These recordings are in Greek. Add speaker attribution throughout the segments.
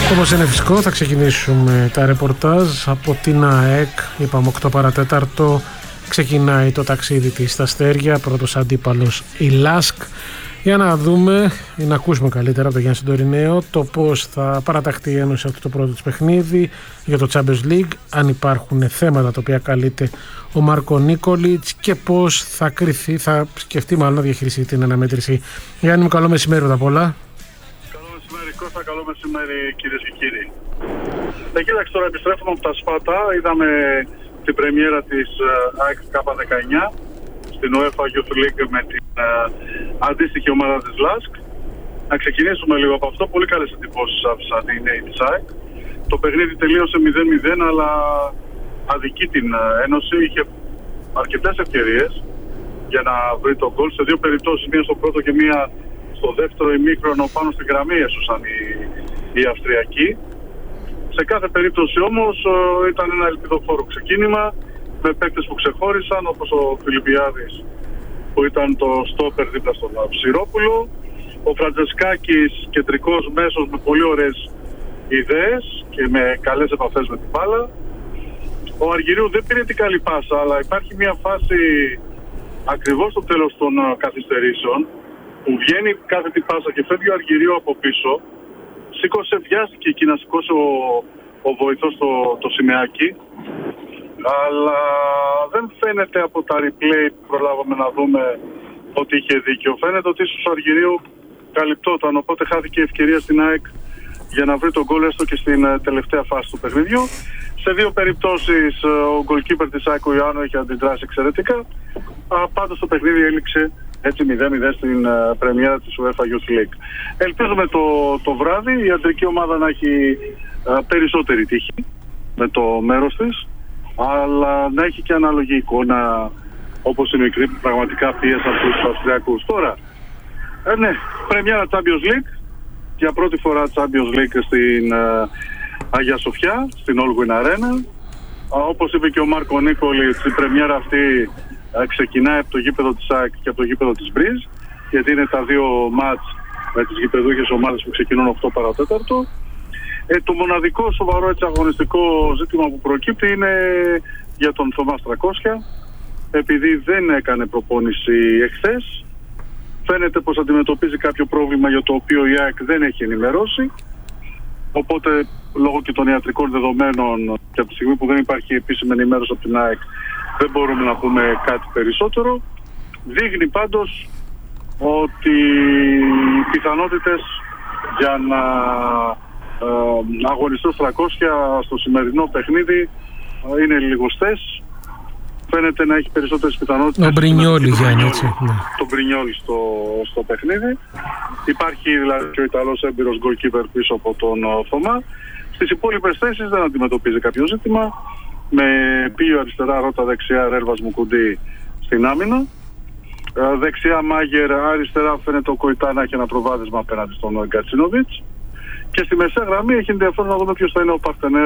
Speaker 1: Όπως είναι φυσικό, θα ξεκινήσουμε τα ρεπορτάζ από την ΑΕΚ. Είπαμε 8 παρατέταρτο. Ξεκινάει το ταξίδι της στα αστέρια. Πρώτος αντίπαλος η ΛΑΣΚ. Για να δούμε ή να ακούσουμε καλύτερα από τον Γιάννη Συντορινέο το πώς θα παραταχθεί η Ένωση αυτό το πρώτο της παιχνίδι για το Champions League, αν υπάρχουν θέματα τα οποία καλείται ο Μάρκο Νίκολιτς και πώς θα κριθεί, θα σκεφτεί μάλλον να διαχειριστεί την αναμέτρηση. Γιάννη μου, καλό μεσημέρι πρώτα απ' όλα.
Speaker 2: Καλό μεσημέρι Κώστα, καλό μεσημέρι κυρίες και κύριοι. Κοίταξε, τώρα επιστρέφουμε από τα Σπάτα, είδαμε την πρεμιέρα της ΑΕΚ K19 στην UEFA Youth League με την αντίστοιχη ομάδα της ΛΑΣΚ. Να ξεκινήσουμε λίγο από αυτό. Πολύ καλές εντυπώσεις άφησαν οι νέοι της ΑΕΚ. Το παιχνίδι τελείωσε 0-0, αλλά αδικεί την Ένωση. Είχε αρκετές ευκαιρίες για να βρει τον γκολ. Σε δύο περιπτώσεις, μία στο πρώτο και μία στο δεύτερο ημίχρονο, πάνω στην γραμμή έσωσαν οι Αυστριακοί. Σε κάθε περίπτωση όμως ήταν ένα ελπιδοφόρο ξεκίνημα με παίκτες που ξεχώρισαν, όπως ο Φιλιππιάδης που ήταν το στόπερ δίπλα στον Ψηρόπουλο, ο Φραντζεσκάκης κεντρικός μέσος με πολύ ωραίες ιδέες και με καλές επαφές με την μπάλα. Ο Αργυρίου δεν πήρε την καλή πάσα, αλλά υπάρχει μια φάση ακριβώς στο τέλος των καθυστερήσεων που βγαίνει κάθε την πάσα και φεύγει ο Αργυρίου από πίσω. Σήκωσε, βιάστηκε εκεί να σηκώσει ο βοηθός το σημαίακι, αλλά δεν φαίνεται από τα replay που προλάβαμε να δούμε ότι είχε δίκιο. Φαίνεται ότι ίσως ο Αργυρίου καλυπτόταν, οπότε χάθηκε η ευκαιρία στην ΑΕΚ για να βρει τον γκολ έστω και στην τελευταία φάση του παιχνιδιού. Σε δύο περιπτώσεις ο goalkeeper της ΑΕΚ, ο Ιωάννου, είχε αντιδράσει εξαιρετικά. Πάντως το παιχνίδι έληξε έτσι 0-0 στην πρεμιέρα της UEFA Youth League. Ελπίζουμε το βράδυ η αντρική ομάδα να έχει περισσότερη τύχη με το μέρος της, αλλά να έχει και ανάλογη εικόνα όπως η μικρή που πραγματικά πίεσαν τους Αυστριακούς. Τώρα, ναι, πρεμιέρα Champions League, για πρώτη φορά Champions League στην Αγία Σοφιά, στην Όλγουιν Αρένα. Όπως είπε και ο Μάρκο Νίκολιτς, η πρεμιέρα αυτή ξεκινάει από το γήπεδο της ΑΕΚ και από το γήπεδο της Μπριζ, γιατί είναι τα δύο μάτς με τις γηπεδούχες ομάδες που ξεκινούν 8 παρατέταρτο. Το μοναδικό σοβαρό αγωνιστικό ζήτημα που προκύπτει είναι για τον Θωμά Στρακόσια, επειδή δεν έκανε προπόνηση εχθές. Φαίνεται πως αντιμετωπίζει κάποιο πρόβλημα για το οποίο η ΑΕΚ δεν έχει ενημερώσει, οπότε λόγω και των ιατρικών δεδομένων και από τη στιγμή που δεν υπάρχει επίσημη ενημέρωση από την ΑΕΚ δεν μπορούμε να πούμε κάτι περισσότερο. Δείχνει πάντως ότι οι πιθανότητες για να αγωνιστεί ο 300 στο σημερινό παιχνίδι είναι λιγοστές. Φαίνεται να έχει περισσότερες πιθανότητες.
Speaker 1: Ο Μπρινιόλι, Γιάννη, έτσι.
Speaker 2: Το Μπρινιόλι στο παιχνίδι. Υπάρχει δηλαδή και ο Ιταλός έμπειρος goalkeeper πίσω από τον Θωμά. Στις υπόλοιπες θέσεις δεν αντιμετωπίζει κάποιο ζήτημα. Με Πίο αριστερά, Ρώτα δεξιά, Ρέρβας Μουκουντή στην άμυνα. Δεξιά Μάγερ, αριστερά φαίνεται ο Κοϊτά να έχει ένα προβάδισμα απέναντι στον Γκατσίνοβιτς. Και στη μεσαία γραμμή έχει ενδιαφέρον να δούμε ποιος θα είναι ο παρτενέρ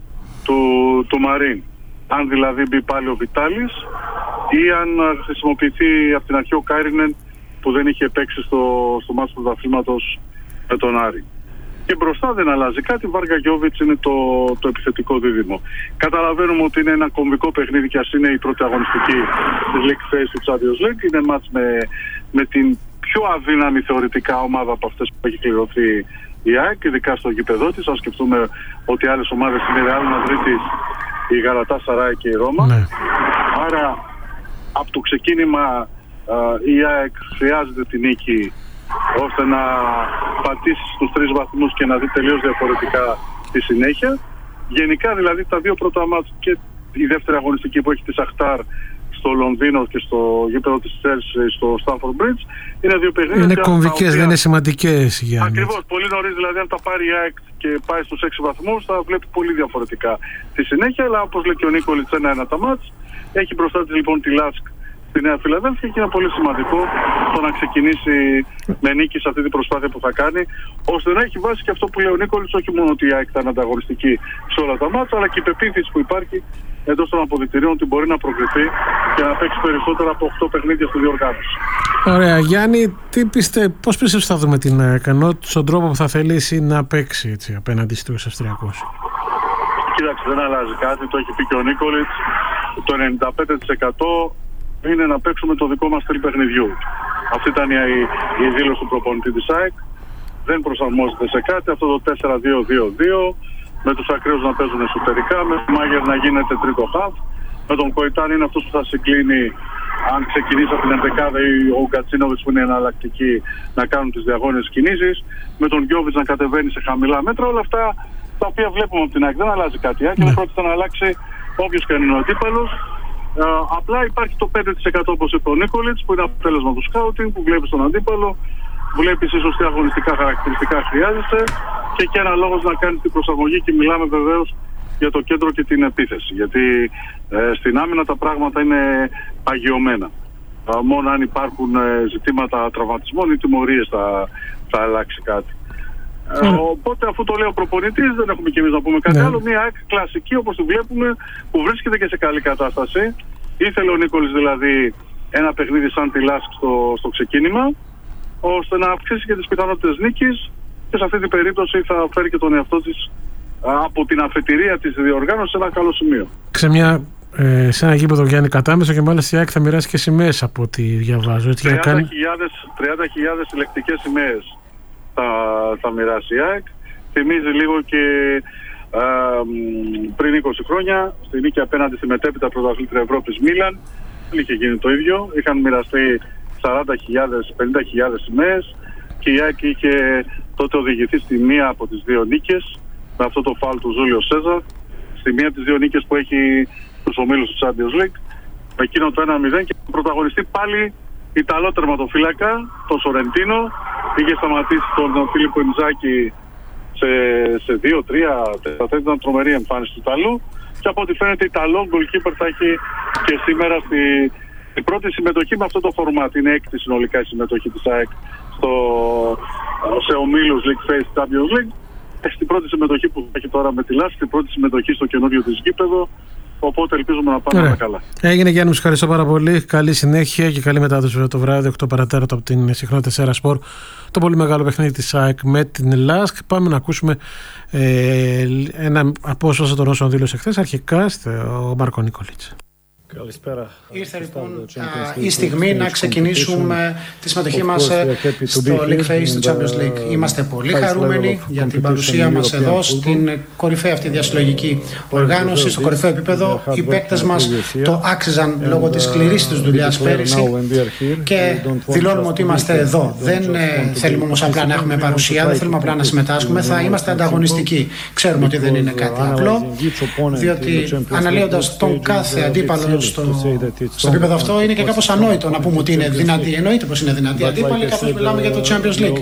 Speaker 2: του Μαρίν. Αν δηλαδή μπει πάλι ο Βιτάλης ή αν χρησιμοποιηθεί από την αρχή ο Κάιρινεν που δεν είχε παίξει στο μάτς του πρωταθλήματος με τον Άρη. Και μπροστά δεν αλλάζει κάτι. Βάργα Γιόβιτς είναι το επιθετικό δίδυμο. Καταλαβαίνουμε ότι είναι ένα κομβικό παιχνίδι και ας είναι η πρώτη αγωνιστική της League Phase του Champions League. Είναι μάτς με την πιο αδύναμη θεωρητικά ομάδα από αυτές που έχει κληρωθεί η ΑΕΚ, ειδικά στο γήπεδό της. Αν σκεφτούμε ότι άλλες ομάδες είναι η Ρεάλ Μαδρίτης, η Γαλατάσαράι και η Ρώμα. Ναι. Άρα από το ξεκίνημα η ΑΕΚ χρειάζεται την νίκη ώστε να πατήσει στους 3 βαθμούς και να δει τελείως διαφορετικά τη συνέχεια. Γενικά δηλαδή τα δύο πρώτα μάτς και η δεύτερη αγωνιστική που έχει τη Σαχτάρ στο Λονδίνο και στο γήπεδο της Chelsea στο Stamford Bridge είναι δύο παιχνίδια.
Speaker 1: Είναι κομβικές, δεν είναι σημαντικές.
Speaker 2: Ακριβώς, πολύ νωρίς δηλαδή αν τα πάρει η ΑΕΚ και πάει στους 6 βαθμούς θα βλέπει πολύ διαφορετικά τη συνέχεια, αλλά όπως λέει και ο Νίκολιτς 1-1 τα μάτς. Έχει μπροστά της λοιπόν τη ΛΑΣΚ στη Νέα Φιλαδέλφια και είναι πολύ σημαντικό το να ξεκινήσει με νίκη σε αυτή την προσπάθεια που θα κάνει, ώστε να έχει βάσει και αυτό που λέει ο Νίκολιτς, όχι μόνο ότι η ΑΕΚ θα είναι ανταγωνιστική σε όλα τα μάτσα, αλλά και η πεποίθηση που υπάρχει εντός των αποδυτηρίων ότι μπορεί να προκριθεί και να παίξει περισσότερα από 8 παιχνίδια στη διοργάνωση.
Speaker 1: Ωραία. Γιάννη, πώς πιστεύεις θα δούμε την ΑΕΚ, ενώ στον τρόπο που θα θελήσει να παίξει έτσι, απέναντι στους Αυστριακούς?
Speaker 2: Κοίταξε, δεν αλλάζει κάτι, το έχει πει και ο Νίκολιτς. Το 95% είναι να παίξουμε το δικό μας στυλ παιχνιδιού. Αυτή ήταν η δήλωση του προπονητή της ΑΕΚ. Δεν προσαρμόζεται σε κάτι. Αυτό το 4-2-2-2, με τους ακραίους να παίζουν εσωτερικά, με τον Μάγερ να γίνεται τρίτο χαφ, με τον Κοϊτάν είναι αυτός που θα συγκλίνει αν ξεκινήσει από την εντεκάδα ή ο Γκατσίνοβιτς που είναι εναλλακτική να κάνουν τις διαγώνιες κινήσεις, με τον Γιόβιτς να κατεβαίνει σε χαμηλά μέτρα. Όλα αυτά τα οποία βλέπουμε από την ΑΕΚ. Δεν αλλάζει κάτι. Και δεν πρόκειται να αλλάξει όποιος και αν είναι ο αντίπαλος. Απλά υπάρχει το 5% όπως είπε ο Νίκολιτς, που είναι αποτέλεσμα του σκάουτινγκ, που βλέπεις τον αντίπαλο, βλέπεις ίσως τι αγωνιστικά χαρακτηριστικά χρειάζεσαι και ένα λόγος να κάνεις την προσαρμογή. Και μιλάμε βεβαίως για το κέντρο και την επίθεση. Γιατί στην άμυνα τα πράγματα είναι παγιωμένα. Μόνο αν υπάρχουν ζητήματα τραυματισμών ή τιμωρίες θα αλλάξει κάτι. Οπότε αφού το λέει ο προπονητής, δεν έχουμε και εμείς να πούμε κάτι άλλο. Μια ΑΕΚ κλασική όπως τη βλέπουμε, που βρίσκεται και σε καλή κατάσταση. Ήθελε ο Νίκολης δηλαδή ένα παιχνίδι σαν τη Λάσκ στο ξεκίνημα, ώστε να αυξήσει και τις πιθανότητες νίκης, και σε αυτή την περίπτωση θα φέρει και τον εαυτό της από την αφετηρία της διοργάνωσης σε ένα καλό σημείο.
Speaker 1: Σε ένα γήπεδο Γιάννη Κατάμεσο, και μάλιστα η ΑΕΚ θα μοιράσει και σημαίες από ό,τι διαβάζω.
Speaker 2: 30.000 συλλεκτικές σημαίες θα μοιράσει η ΑΕΚ. Θυμίζει λίγο και πριν 20 χρόνια στη νίκη απέναντι στη μετέπειτα πρωταθλήτρια Ευρώπης Μίλαν. Δεν είχε γίνει το ίδιο. Είχαν μοιραστεί 40.000-50.000 σημαίες και η ΑΕΚ είχε τότε οδηγηθεί στη μία από τις δύο νίκες με αυτό το φάουλ του Ζούλιο Σέζαρ, στη μία από τις δύο νίκες που έχει τους ομίλους του Champions League, με εκείνο το 1-0, και πρωταγωνιστεί πάλι Ιταλό τερματοφύλακα, τον Σορεντίνο. Είχε σταματήσει τον Φίλιππο Ινζάκη σε 2-3, ήταν τρομερή εμφάνιση του Ιταλού, και από ό,τι φαίνεται Ιταλό γκολκίπερ θα έχει και σήμερα στην πρώτη συμμετοχή με αυτό το φορμάτ. Είναι έκτη συνολικά η συμμετοχή της ΑΕΚ σε ομίλους League Phase Champions League. Στην πρώτη συμμετοχή που θα έχει τώρα με τη Λάσκ, στην πρώτη συμμετοχή στο καινούριο της γήπεδο. Οπότε ελπίζουμε να πάμε όλα καλά. Έγινε,
Speaker 1: Γιάννη, μου ευχαριστώ πάρα πολύ. Καλή συνέχεια και καλή μετάδοση το βράδυ 8 παρατέταρτο από την συχνότητα 4 Sport. Το πολύ μεγάλο παιχνίδι της ΑΕΚ με την Λάσκ. Πάμε να ακούσουμε ένα απόσπασμα των όσων δήλωσε χθες αρχικά ο Μάρκο Νίκολιτς.
Speaker 3: Ήρθε λοιπόν η στιγμή να ξεκινήσουμε τη συμμετοχή μας στο League Phase του Champions League. Είμαστε πολύ χαρούμενοι για την παρουσία μας εδώ στην κορυφαία αυτή διασυλλογική οργάνωση, στο κορυφαίο επίπεδο. Οι παίκτες μας το άξιζαν λόγω της σκληρής τους δουλειάς πέρυσι και δηλώνουμε ότι είμαστε εδώ. Δεν θέλουμε όμως απλά να έχουμε παρουσία, δεν θέλουμε απλά να συμμετάσχουμε, θα είμαστε ανταγωνιστικοί. Ξέρουμε ότι δεν είναι κάτι απλό, διότι αναλύοντας τον κάθε αντίπαλο στο επίπεδο αυτό είναι και κάπως ανόητο να πούμε ότι είναι δυνατή. Εννοείται πως είναι δυνατή αντίπαλη, καθώς μιλάμε για το Champions League.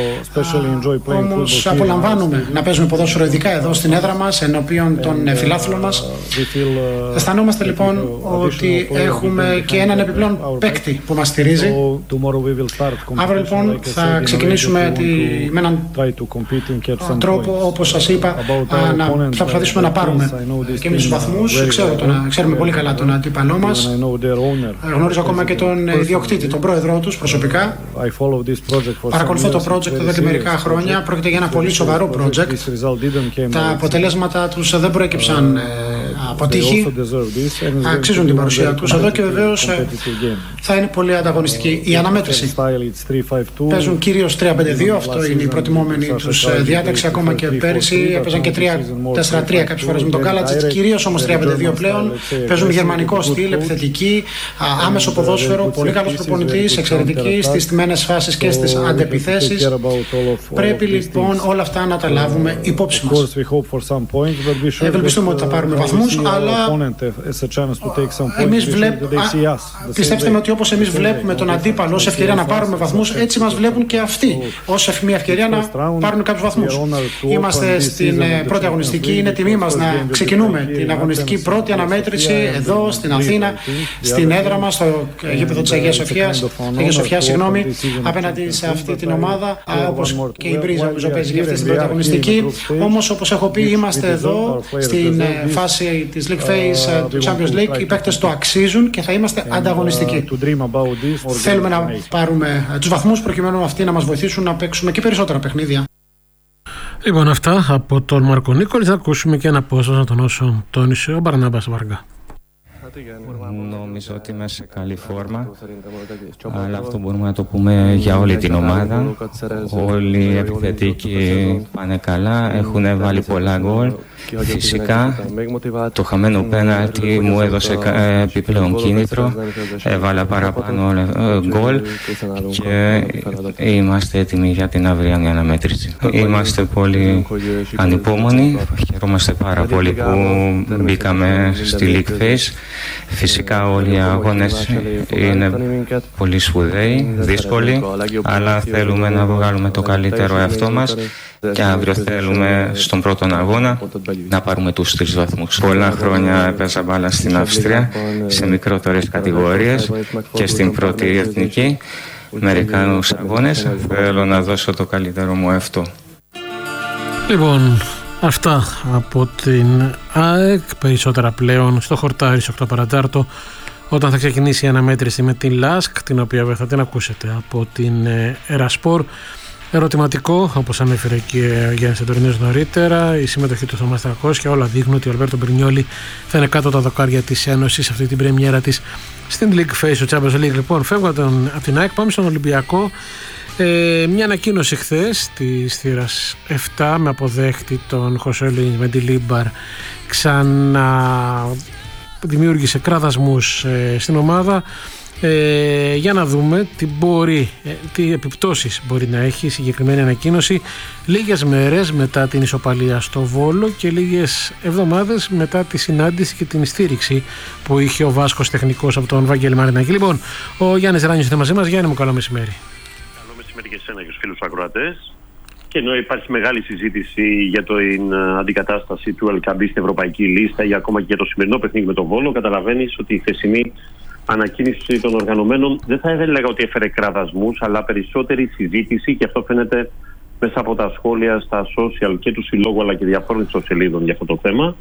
Speaker 3: Όμως απολαμβάνουμε να παίζουμε ποδόσφαιρο, ειδικά εδώ στην έδρα μας, ενώπιον των φιλάθλων μας. Αισθανόμαστε λοιπόν ότι έχουμε και έναν επιπλέον παίκτη που μας στηρίζει. Αύριο λοιπόν θα ξεκινήσουμε με έναν τρόπο, όπως σας είπα, θα προσπαθήσουμε να πάρουμε και εμείς τους βαθμούς. Ξέρουμε πολύ καλά τον αντίπαλό μας. Γνωρίζω ακόμα και τον ιδιοκτήτη, τον πρόεδρό τους προσωπικά. Παρακολουθώ το project εδώ και μερικά χρόνια. Πρόκειται για ένα πολύ σοβαρό project. Τα αποτελέσματα τους δεν προέκυψαν από τύχη. Αξίζουν την παρουσία τους εδώ και βεβαίως θα είναι πολύ ανταγωνιστική η αναμέτρηση. Παίζουν κυρίως 3-5-2, αυτό είναι η προτιμόμενη τους διάταξη. Ακόμα και πέρυσι έπαιζαν και 3-4-3 κάποιες φορές με τον Κάλατζιτς. Κυρίως όμως 3-5-2 πλέον. Παίζουν γερμανικό στυλ, επιθετική, άμεσο ποδόσφαιρο, πολύ καλός προπονητής, εξαιρετική στις στημένες φάσεις και στις αντεπιθέσεις. Πρέπει λοιπόν όλα αυτά να τα λάβουμε υπόψη μας. Ευελπιστούμε ότι θα πάρουμε βαθμούς, αλλά πιστέψτε με ότι όπως εμείς βλέπουμε τον αντίπαλο ως ευκαιρία να πάρουμε βαθμούς, έτσι μας βλέπουν και αυτοί ως μια ευκαιρία να πάρουν κάποιους βαθμούς. Είμαστε στην πρώτη αγωνιστική, είναι τιμή μας να ξεκινούμε την αγωνιστική πρώτη αναμέτρηση εδώ στην Αθήνα, στην έδρα μας, στο γήπεδο της Αγίας Σοφιάς, απέναντι σε αυτή την ομάδα, όπως και η Μπρίζα που παίζει και αυτή στην πρώτη αγωνιστική. Όμως, όπως έχω πει, είμαστε εδώ στην φάση της League Phase του Champions League. Οι παίκτες το αξίζουν και θα είμαστε ανταγωνιστικοί. Θέλουμε να πάρουμε τους βαθμούς προκειμένου αυτοί να μας βοηθήσουν να παίξουμε και περισσότερα παιχνίδια.
Speaker 1: Λοιπόν, αυτά από τον Μάρκο Νίκολη. Θα ακούσουμε και ένα απόσπασμα των όσων τόνισε ο Μπαρνάμπας Βάργα.
Speaker 4: Νομίζω ότι είμαι σε καλή φόρμα, αλλά αυτό μπορούμε να το πούμε για όλη την ομάδα. Όλοι οι επιθετικοί πάνε καλά, έχουν βάλει πολλά γκολ. Φυσικά το χαμένο πέναλτι μου έδωσε επιπλέον κίνητρο, έβαλα παραπάνω γκολ και είμαστε έτοιμοι για την αυριανή αναμέτρηση. Είμαστε πολύ ανυπόμονοι, χαιρόμαστε πάρα πολύ που μπήκαμε στη League Phase. Φυσικά όλοι οι αγώνες είναι πολύ σπουδαίοι, δύσκολοι, αλλά θέλουμε να βγάλουμε το καλύτερο εαυτό μας και αύριο θέλουμε στον πρώτον αγώνα να πάρουμε τους 3 βαθμούς. Πολλά χρόνια έπαιζα μπάλα στην Αυστρία σε μικρότερες κατηγορίες και στην πρώτη εθνική. Μερικούς αγώνες θέλω να δώσω το καλύτερο μου εαυτό.
Speaker 1: Λοιπόν, αυτά από την ΑΕΚ, περισσότερα πλέον στο χορτάρι στις 8 παρατάρτο, όταν θα ξεκινήσει η αναμέτρηση με την ΛΑΣΚ, την οποία θα την ακούσετε από την Ερασπορ. Ερωτηματικό, όπως ανέφερε και ο Γιάννης Αντορινής νωρίτερα, η συμμετοχή του Θωμάς Τρακόσια, όλα δείχνουν ότι ο Αλμπέρτο Μπρινιόλι θα είναι κάτω τα δοκάρια της Ένωσης αυτή την πρεμιέρα της στην League Phase του Champions League. Λοιπόν, φεύγοντα από την ΑΕΚ, πάμε στον Ολυμπιακό. Μια ανακοίνωση χθες της θύρας 7 με αποδέχτη τον Χωσέ Λουίς Μεντιλίμπαρ δημιούργησε κραδασμούς στην ομάδα. Για να δούμε τι επιπτώσεις μπορεί να έχει η συγκεκριμένη ανακοίνωση λίγες μέρες μετά την ισοπαλία στο Βόλο και λίγες εβδομάδες μετά τη συνάντηση και την στήριξη που είχε ο Βάσκος τεχνικός από τον Βαγγέλη Μαρινάκη. Λοιπόν, ο Γιάννης Ράνιος είναι μαζί μας. Γιάννη μου, καλό μεσημέρι.
Speaker 5: Καλό μεσημέρι και εσένα και στους φίλους ακροατές. Και ενώ υπάρχει μεγάλη συζήτηση για την αντικατάσταση του Ελκαμπή στην ευρωπαϊκή λίστα ή ακόμα και για το σημερινό παιχνίδι με τον Βόλο, καταλαβαίνεις ότι η χθεσινή ανακοίνωση των οργανωμένων δεν θα έλεγα ότι έφερε κραδασμούς, αλλά περισσότερη συζήτηση, και αυτό φαίνεται μέσα από τα σχόλια στα social και του Συλλόγου αλλά και διαφόρων ιστοσελίδων για αυτό το θέμα,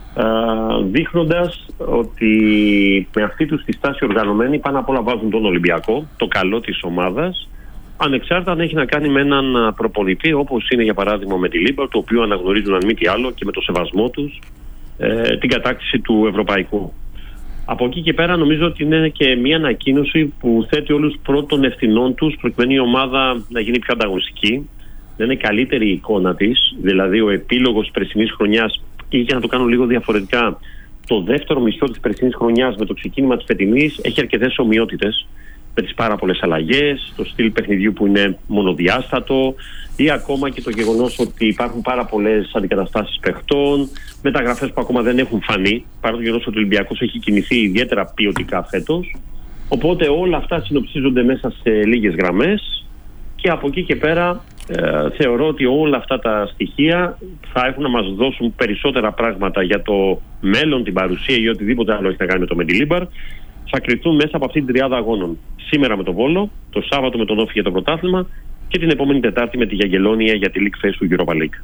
Speaker 5: δείχνοντας ότι με αυτή τους τη στάση οργανωμένοι πάνω απ' όλα βάζουν τον Ολυμπιακό, το καλό της ομάδας, ανεξάρτητα αν έχει να κάνει με έναν προπονητή όπως είναι για παράδειγμα με τη Λίμπαρ, το οποίο αναγνωρίζουν αν μη τι άλλο και με το σεβασμό τους την κατάκτηση του ευρωπαϊκού. Από εκεί και πέρα νομίζω ότι είναι και μια ανακοίνωση που θέτει όλους πρώτων ευθυνών τους προκειμένου η ομάδα να γίνει πιο ανταγωνιστική, να είναι καλύτερη η εικόνα της, δηλαδή ο επίλογος της περσινής χρονιάς, ή για να το κάνω λίγο διαφορετικά, το δεύτερο μισό της περσινής χρονιάς με το ξεκίνημα της φετινής έχει αρκετές ομοιότητες με τις πάρα πολλές αλλαγές, το στυλ παιχνιδιού που είναι μονοδιάστατο ή ακόμα και το γεγονός ότι υπάρχουν πάρα πολλές αντικαταστάσεις παιχτών, μεταγραφές που ακόμα δεν έχουν φανεί, παρά το γεγονός ότι ο Ολυμπιακός έχει κινηθεί ιδιαίτερα ποιοτικά φέτος. Οπότε όλα αυτά συνοψίζονται μέσα σε λίγες γραμμές και από εκεί και πέρα θεωρώ ότι όλα αυτά τα στοιχεία θα έχουν να μας δώσουν περισσότερα πράγματα για το μέλλον, την παρουσία ή οτιδήποτε άλλο έχει να κάνει με το Μεντιλίμπαρ. Θα κρυφθούν μέσα από αυτή την τριάδα αγώνων. Σήμερα με τον Βόλο, το Σάββατο με τον Όφη για το πρωτάθλημα και την επόμενη Τετάρτη με τη Γιαγγελόνια για τη League Phase του Europa League.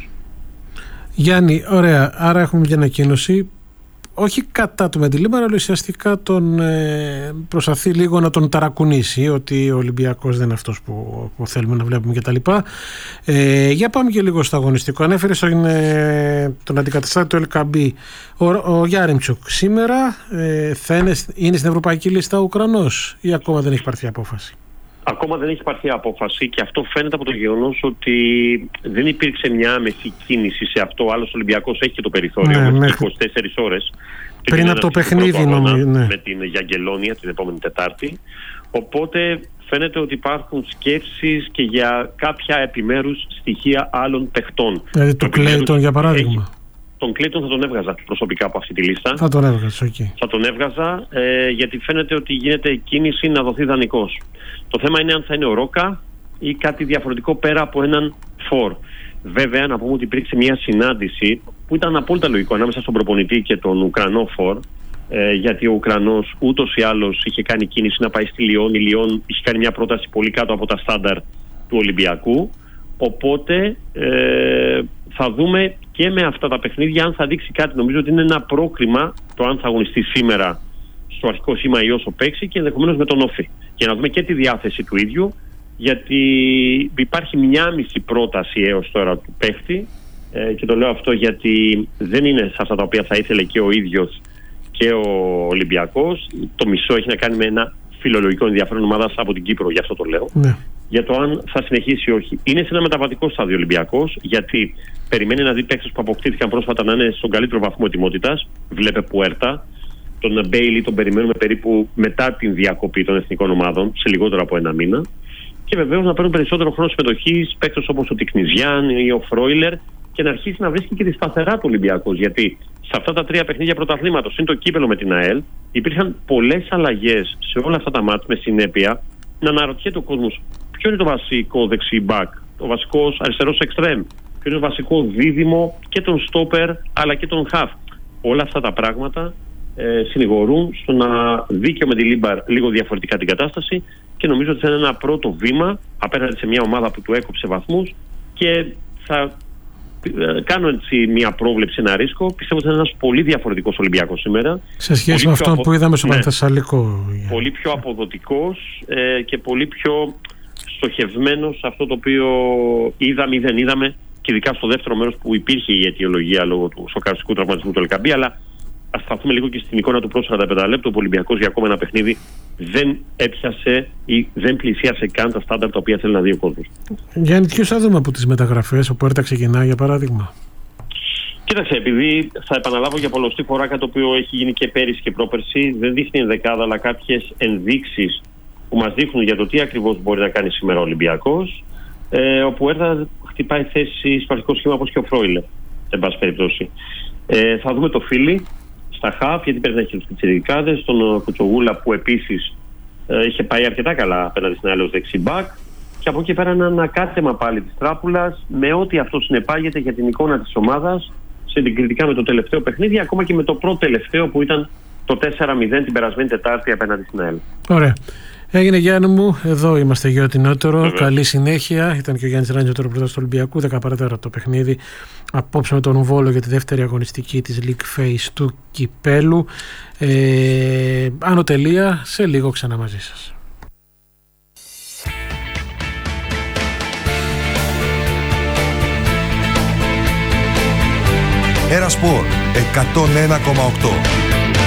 Speaker 1: Γιάννη, ωραία. Άρα έχουμε μια ανακοίνωση όχι κατά του Μεντιλίμπαρ, αλλά ουσιαστικά τον προσπαθεί λίγο να τον ταρακουνήσει, ότι ο Ολυμπιακός δεν είναι αυτός που θέλουμε να βλέπουμε κτλ. Για πάμε και λίγο στο αγωνιστικό. Ανέφερε τον αντικαταστάτη του Ελκαμπή, ο Γιάρεμτσουκ. Σήμερα θα είναι στην ευρωπαϊκή λίστα ο Ουκρανός ή ακόμα δεν έχει πάρθει απόφαση?
Speaker 5: Ακόμα δεν έχει πάρθει απόφαση και αυτό φαίνεται από το γεγονός ότι δεν υπήρξε μια άμεση κίνηση σε αυτό. Άλλος ο Ολυμπιακός έχει και το περιθώριο με 24 ώρες.
Speaker 1: Πριν από το παιχνίδι νομίζω.
Speaker 5: Με την Γιαγγελόνια την επόμενη Τετάρτη. Οπότε φαίνεται ότι υπάρχουν σκέψεις και για κάποια επιμέρους στοιχεία άλλων παιχτών.
Speaker 1: Δηλαδή του Κλέιτον για παράδειγμα.
Speaker 5: Τον Κλέιτον θα τον έβγαζα προσωπικά από αυτή τη λίστα.
Speaker 1: Θα τον έβγαζα, okay.
Speaker 5: Θα τον έβγαζα γιατί φαίνεται ότι γίνεται κίνηση να δοθεί δανεικός. Το θέμα είναι αν θα είναι ο Ρόκα ή κάτι διαφορετικό πέρα από έναν φορ. Βέβαια, να πούμε ότι υπήρξε μια συνάντηση που ήταν απόλυτα λογικό ανάμεσα στον προπονητή και τον Ουκρανό φορ, γιατί ο Ουκρανός ούτως ή άλλως είχε κάνει κίνηση να πάει στη Λιόν. Η Λιόν είχε κάνει μια πρόταση πολύ κάτω από τα στάνταρ του Ολυμπιακού. Οπότε θα δούμε και με αυτά τα παιχνίδια αν θα δείξει κάτι. Νομίζω ότι είναι ένα πρόκριμα το αν θα αγωνιστεί σήμερα στο αρχικό σήμα ή όσο παίξει και ενδεχομένως με τον Όφη. Για να δούμε και τη διάθεση του ίδιου, γιατί υπάρχει μια μισή πρόταση έως τώρα του παίχτη, και το λέω αυτό γιατί δεν είναι σε αυτά τα οποία θα ήθελε και ο ίδιος και ο Ολυμπιακός. Το μισό έχει να κάνει με ένα φιλολογικό ενδιαφέρον ομάδας από την Κύπρο, γι' αυτό το λέω. Ναι. Για το αν θα συνεχίσει ή όχι. Είναι σε ένα μεταβατικό στάδιο Ολυμπιακός, γιατί περιμένει να δει παίκτες που αποκτήθηκαν πρόσφατα να είναι στον καλύτερο βαθμό ετοιμότητας. Βλέπε Πουέρτα. Τον Μπέιλι τον περιμένουμε περίπου μετά την διακοπή των εθνικών ομάδων, σε λιγότερο από ένα μήνα. Και βεβαίως να παίρνουν περισσότερο χρόνο συμμετοχής παίκτες όπως ο Τικνιζιάν ή ο Φρόιλερ και να αρχίσει να βρίσκει και τη σταθερά του Ολυμπιακός. Γιατί σε αυτά τα 3 παιχνίδια πρωταθλήματος, είναι το κύπελο με την ΑΕΛ, υπήρχαν πολλές αλλαγές σε όλα αυτά τα μάτς, με συνέπεια να αναρωτιέται ο κόσμος ποιο είναι το βασικό δεξί μπακ, ο βασικός αριστερός εξτρέμ, ποιο είναι το βασικό δίδυμο και τον στόπερ αλλά και τον χαφ. Όλα αυτά τα πράγματα συνηγορούν στο να δει και με τη Λίμπαρ λίγο διαφορετικά την κατάσταση, και νομίζω ότι θα είναι ένα πρώτο βήμα απέναντι σε μια ομάδα που του έκοψε βαθμούς, και θα κάνω έτσι μια πρόβλεψη, ένα ρίσκο. Πιστεύω ότι είναι ένας πολύ διαφορετικός Ολυμπιακός σήμερα. Σε σχέση με αυτό που είδαμε στο Πανθεσσαλικό. Πολύ πιο αποδοτικός και πολύ πιο στοχευμένος σε αυτό το οποίο είδαμε ή δεν είδαμε, και ειδικά στο δεύτερο μέρος που υπήρχε η αιτιολογία λόγω του σοκαριστικού τραυματισμού του Ελκαμπή. Αλλά ας σταθούμε λίγο και στην εικόνα του πρώτου 45 λεπτού. Ο Ολυμπιακός για ακόμα ένα παιχνίδι δεν έπιασε ή δεν πλησίασε καν τα στάνταρ τα οποία θέλει να δει ο κόσμος. Γιάννη, ποιος θα δούμε από τις μεταγραφές, ο Πουέρτα ξεκινάει για παράδειγμα? Κοίταξε, επειδή θα επαναλάβω για πολλωστή φορά κάτι το οποίο έχει γίνει και πέρυσι και πρόπερσι, δεν δείχνει ενδεκάδα, αλλά κάποιες ενδείξεις που μας δείχνουν για το τι ακριβώς μπορεί να κάνει σήμερα ο Ολυμπιακός. Ο Πουέρτα χτυπάει θέση στο αρχικό σχήμα όπως και ο Φρόιλερ, εν πάση περιπτώσει. Θα δούμε το Φίλι στα χαφ, γιατί πρέπει να έχει τους πιτσιρικάδες, τον Κουτσογούλα που επίσης είχε πάει αρκετά καλά απέναντι στην άλλη δεξί μπακ, και από εκεί πέρα ένα ανακάτεμα πάλι της τράπουλας με ό,τι αυτό συνεπάγεται για την εικόνα της ομάδας συγκριτικά με το τελευταίο παιχνίδι, ακόμα και με το πρώτο τελευταίο που ήταν το 4-0 την περασμένη Τετάρτη απέναντι στην ΑΕΛ. Ωραία. Έγινε, Γιάννη μου, εδώ είμαστε για ό,τι νότερο. Καλή συνέχεια. Ήταν και ο Γιάννης Ράντζο, τώρα πρωτός του Ολυμπιακού, 10 παρατέρα το παιχνίδι. Απόψε με τον Βόλο για τη δεύτερη αγωνιστική της League Phase του Κυπέλου. Άνω τελεία, σε λίγο ξανά μαζί σας.
Speaker 6: Ένα Σπορ 101,8.